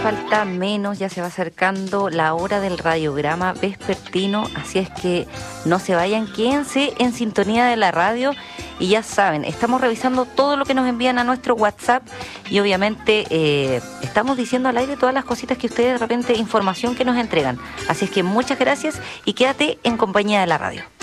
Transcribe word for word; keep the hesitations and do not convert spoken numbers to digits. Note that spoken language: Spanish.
falta menos, ya se va acercando la hora del radiograma vespertino, así es que no se vayan, quédense en sintonía de la radio y ya saben, estamos revisando todo lo que nos envían a nuestro WhatsApp y obviamente eh, estamos diciendo al aire todas las cositas que ustedes de repente, información que nos entregan, así es que muchas gracias y quédate en compañía de la radio.